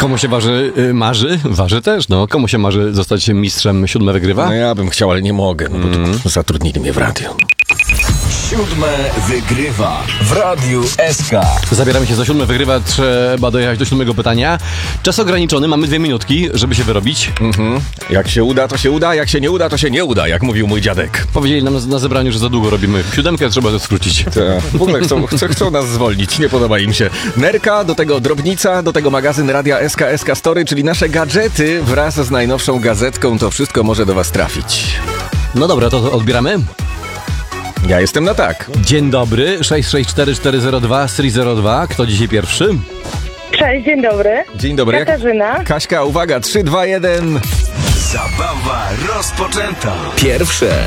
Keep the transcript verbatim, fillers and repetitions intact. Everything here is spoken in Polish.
Komu się waży, y, marzy? Waży też, no. Komu się marzy zostać mistrzem Siódme Wygrywa? No ja bym chciał, ale nie mogę, no bo Mm. tu zatrudnili mnie w radiu. Siódme Wygrywa w Radiu S K. Zabieramy się za Siódme Wygrywa, trzeba dojechać do siódmego pytania. Czas ograniczony, mamy dwie minutki, żeby się wyrobić. Mhm. Jak się uda, to się uda, jak się nie uda, to się nie uda, jak mówił mój dziadek. Powiedzieli nam na zebraniu, że za długo robimy. Siódemkę trzeba to skrócić. Te, w ogóle chcą, chcą, chcą nas zwolnić, nie podoba im się. Nerka, do tego Drobnica, do tego magazyn Radia S K, S K Story, czyli nasze gadżety wraz z najnowszą gazetką, to wszystko może do was trafić. No dobra, to odbieramy. Ja jestem na tak. Dzień dobry, sześć sześć cztery cztery zero dwa trzy zero dwa. Kto dzisiaj pierwszy? Cześć, dzień dobry. Dzień dobry. Katarzyna. Kaśka, uwaga, trzy, dwa, jeden. Zabawa rozpoczęta. Pierwsze.